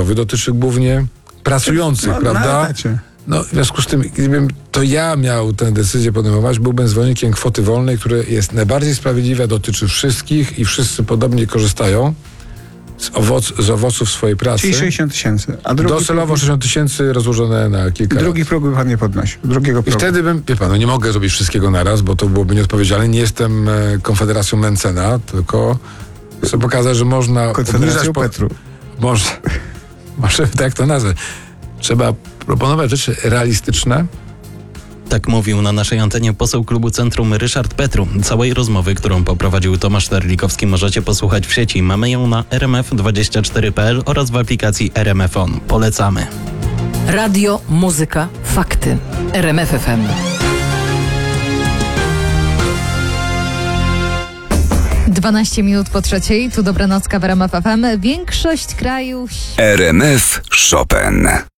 rynkowy dotyczy głównie pracujących, prawda? No, w związku z tym, gdybym to ja miał tę decyzję podejmować, byłbym zwolennikiem kwoty wolnej, która jest najbardziej sprawiedliwa, dotyczy wszystkich i wszyscy podobnie korzystają z owoców swojej pracy. Czyli 60 tysięcy. Docelowo 60 tysięcy rozłożone na kilka lat. Drugi próg by pan nie podnosił. Drugiego I progu. wtedy bym, wie pan, no nie mogę zrobić wszystkiego naraz, bo to byłoby nieodpowiedzialne. Nie jestem Konfederacją Mencena, tylko chcę pokazać, że można Konfederacją Petru. Może tak to nazwać. Trzeba proponować rzeczy realistyczne. Tak mówił na naszej antenie poseł klubu Centrum Ryszard Petru. Całej rozmowy, którą poprowadził Tomasz Terlikowski, możecie posłuchać w sieci. Mamy ją na rmf24.pl oraz w aplikacji RMF On. Polecamy. Radio, muzyka, fakty. RMF FM. 12 minut po 3:00, tu Dobranocka w RMF FM. Większość krajów... RMF Chopin.